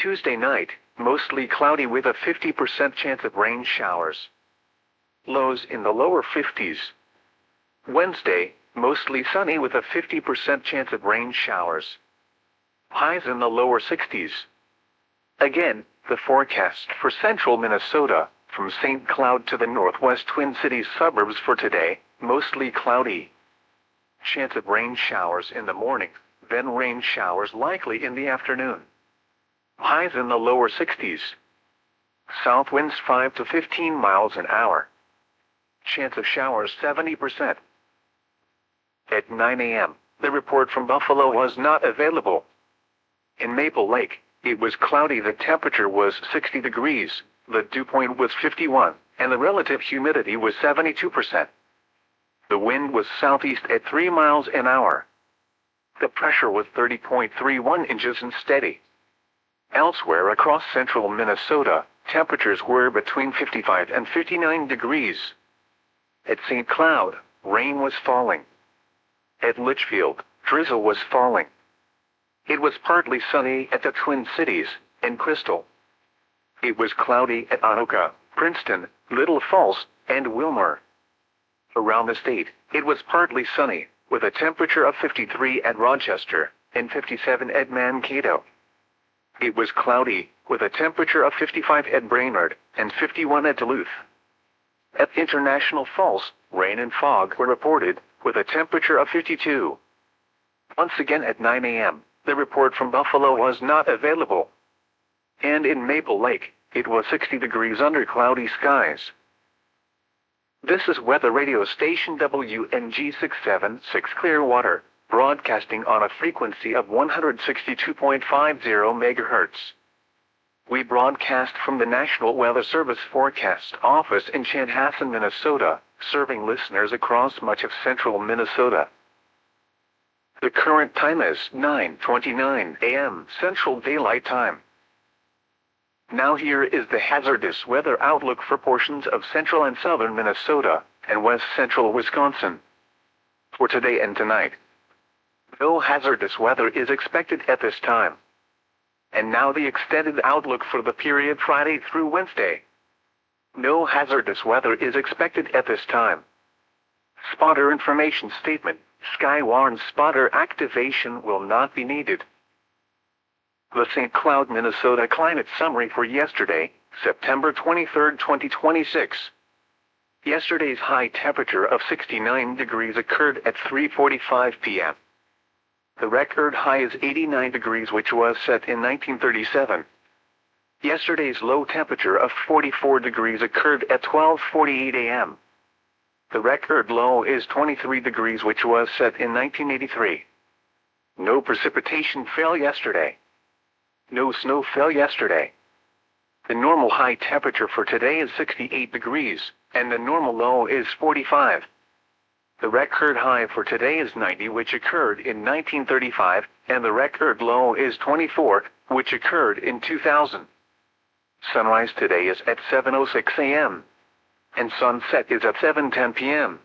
Tuesday night, mostly cloudy with a 50% chance of rain showers. Lows in the lower 50s. Wednesday, mostly sunny with a 50% chance of rain showers. Highs in the lower 60s. Again, the forecast for central Minnesota, from St. Cloud to the northwest Twin Cities suburbs for today, mostly cloudy. Chance of rain showers in the morning, then rain showers likely in the afternoon. Highs in the lower 60s. South winds 5 to 15 miles an hour. Chance of showers 70%. At 9 a.m., the report from Buffalo was not available. In Maple Lake, it was cloudy. The temperature was 60 degrees, the dew point was 51, and the relative humidity was 72%. The wind was southeast at 3 miles an hour. The pressure was 30.31 inches and steady. Elsewhere across central Minnesota, temperatures were between 55 and 59 degrees. At St. Cloud, rain was falling. At Litchfield, drizzle was falling. It was partly sunny at the Twin Cities, and Crystal. It was cloudy at Anoka, Princeton, Little Falls, and Wilmer. Around the state, it was partly sunny, with a temperature of 53 at Rochester, and 57 at Mankato. It was cloudy, with a temperature of 55 at Brainerd, and 51 at Duluth. At International Falls, rain and fog were reported, with a temperature of 52. Once again at 9 a.m., the report from Buffalo was not available. And in Maple Lake, it was 60 degrees under cloudy skies. This is weather radio station WNG 676 Clearwater, broadcasting on a frequency of 162.50 MHz. We broadcast from the National Weather Service Forecast Office in Chanhassen, Minnesota, serving listeners across much of central Minnesota. The current time is 9:29 a.m. Central Daylight Time. Now here is the hazardous weather outlook for portions of central and southern Minnesota, and west central Wisconsin. For today and tonight, no hazardous weather is expected at this time. And now the extended outlook for the period Friday through Wednesday. No hazardous weather is expected at this time. Spotter information statement: Skywarn spotter activation will not be needed. The St. Cloud, Minnesota climate summary for yesterday, September 23, 2026. Yesterday's high temperature of 69 degrees occurred at 3:45 p.m. The record high is 89 degrees, which was set in 1937. Yesterday's low temperature of 44 degrees occurred at 12:48 a.m. The record low is 23 degrees, which was set in 1983. No precipitation fell yesterday. No snow fell yesterday. The normal high temperature for today is 68 degrees, and the normal low is 45. The record high for today is 90, which occurred in 1935, and the record low is 24, which occurred in 2000. Sunrise today is at 7:06 a.m. and sunset is at 7:10 p.m.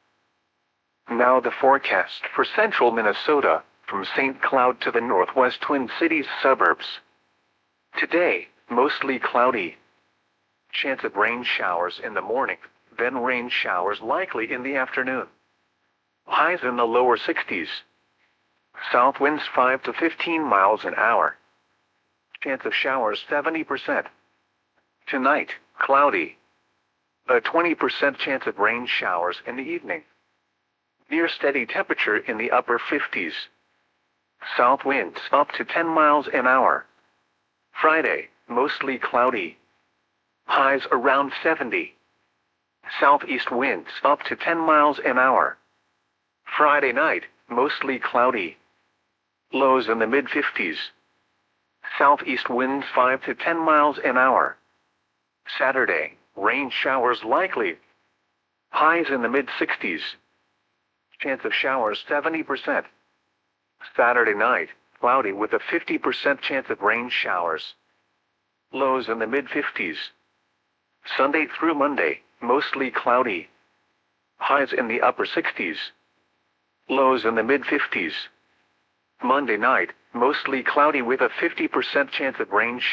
Now the forecast for central Minnesota, from St. Cloud to the northwest Twin Cities suburbs. Today, mostly cloudy. Chance of rain showers in the morning, then rain showers likely in the afternoon. Highs in the lower 60s. South winds 5 to 15 miles an hour. Chance of showers 70%. Tonight, cloudy. A 20% chance of rain showers in the evening. Near steady temperature in the upper 50s. South winds up to 10 miles an hour. Friday, mostly cloudy. Highs around 70. Southeast winds up to 10 miles an hour. Friday night, mostly cloudy. Lows in the mid-50s. Southeast winds 5 to 10 miles an hour. Saturday, rain showers likely. Highs in the mid-60s. Chance of showers 70%. Saturday night, cloudy with a 50% chance of rain showers. Lows in the mid-50s. Sunday through Monday, mostly cloudy. Highs in the upper 60s. Lows in the mid-50s. Monday night, mostly cloudy with a 50% chance of rain